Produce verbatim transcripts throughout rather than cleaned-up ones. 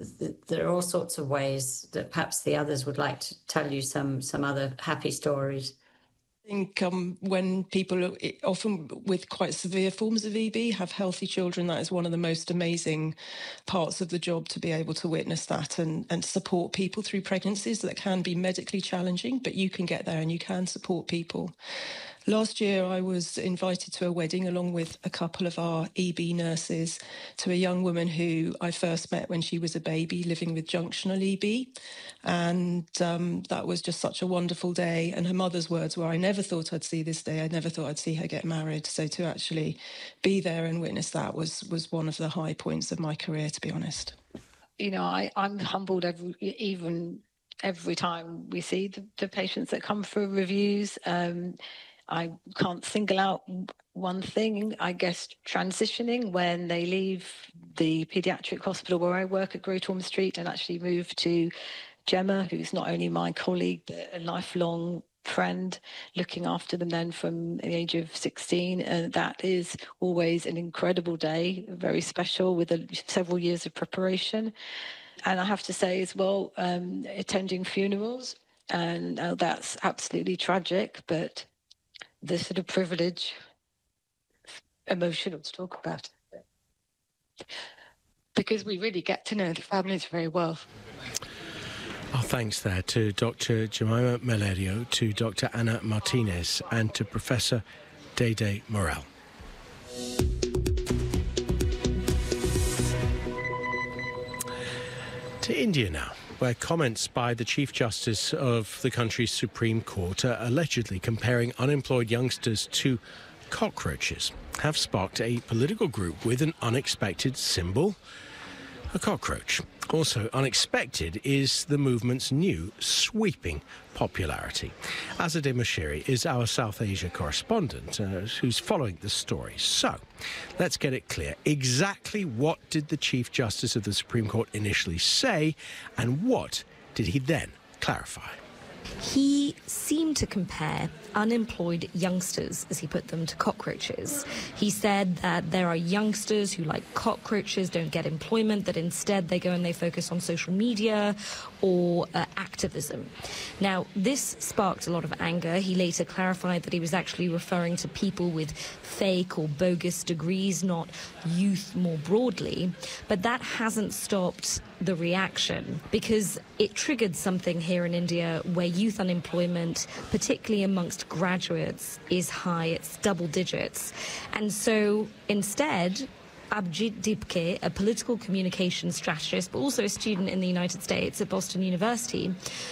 th there are all sorts of ways that perhaps the others would like to tell you some, some other happy stories. I think um, when people, often with quite severe forms of E B, have healthy children, that is one of the most amazing parts of the job, to be able to witness that and, and support people through pregnancies that can be medically challenging, but you can get there and you can support people. Last year, I was invited to a wedding along with a couple of our E B nurses to a young woman who I first met when she was a baby living with junctional E B. And um, that was just such a wonderful day. And her mother's words were, I never thought I'd see this day. I never thought I'd see her get married. So to actually be there and witness that was, was one of the high points of my career, to be honest. You know, I, I'm humbled every, even every time we see the, the patients that come for reviews. Um, I can't single out one thing. I guess transitioning when they leave the paediatric hospital where I work at Great Ormond Street and actually move to Gemma, who's not only my colleague but a lifelong friend, looking after them then from the age of sixteen. And that is always an incredible day, very special, with a, several years of preparation. And I have to say as well, um, attending funerals, and uh, that's absolutely tragic, but the sort of privilege, emotional to talk about it, because we really get to know the families very well. Our thanks there to Doctor Jemima Mellerio, to Doctor Ana Martinez and to Professor Dede Morel. To India now, where comments by the Chief Justice of the country's Supreme Court are allegedly comparing unemployed youngsters to cockroaches have sparked a political group with an unexpected symbol, a cockroach. Also unexpected is the movement's new sweeping popularity. Azadeh Moshiri is our South Asia correspondent uh, who's following the story. So, let's get it clear. Exactly what did the Chief Justice of the Supreme Court initially say, and what did he then clarify? He seemed to compare unemployed youngsters, as he put them, to cockroaches. He said that there are youngsters who, like cockroaches, don't get employment, that instead they go and they focus on social media or uh, activism. Now, this sparked a lot of anger. He later clarified that he was actually referring to people with fake or bogus degrees, not youth more broadly. But that hasn't stopped the reaction, because it triggered something here in India where youth unemployment, particularly amongst graduates, is high. It's double digits. And so instead, Abhijit Dipke, a political communications strategist, but also a student in the United States at Boston University,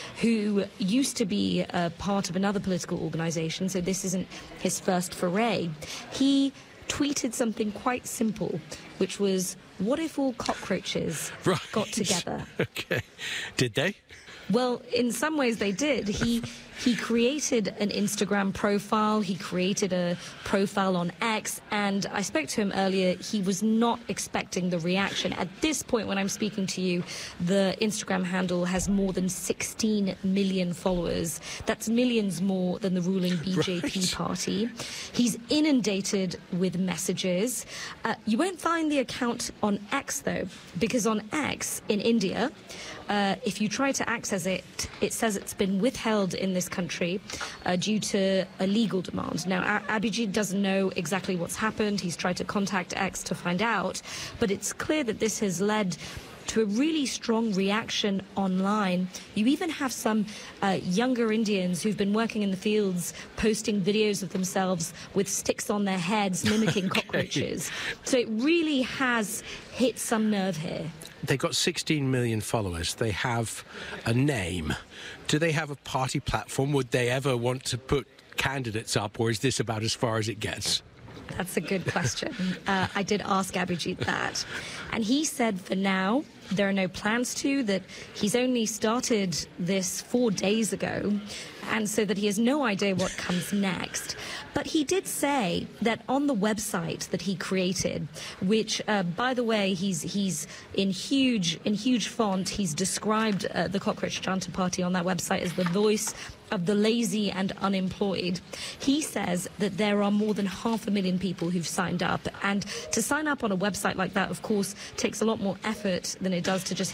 who used to be a part of another political organization, so this isn't his first foray, he tweeted something quite simple, which was, what if all cockroaches right. got together? Okay. Did they? Well, in some ways they did. He he created an Instagram profile, he created a profile on X, and I spoke to him earlier. He was not expecting the reaction. At this point, when I'm speaking to you, the Instagram handle has more than sixteen million followers. That's millions more than the ruling B J P right. party. He's inundated with messages. Uh, you won't find the account on X, though, because on X in India, Uh, if you try to access it, it says it's been withheld in this country uh, due to a legal demand. Now, Abhijit doesn't know exactly what's happened. He's tried to contact X to find out. But it's clear that this has led to a really strong reaction online. You even have some uh, younger Indians who've been working in the fields posting videos of themselves with sticks on their heads mimicking okay. cockroaches. So it really has hit some nerve here. They've got sixteen million followers. They have a name. Do they have a party platform? Would they ever want to put candidates up, or is this about as far as it gets? That's a good question. Uh, I did ask Abhijit that. And he said for now, there are no plans to, that he's only started this four days ago, and so that he has no idea what comes next. But he did say that on the website that he created, which, uh, by the way, he's he's in huge in huge font, he's described uh, the Cockroach Janta Party on that website as the voice of the lazy and unemployed. He says that there are more than half a million people who've signed up, and to sign up on a website like that, of course, takes a lot more effort than it does to just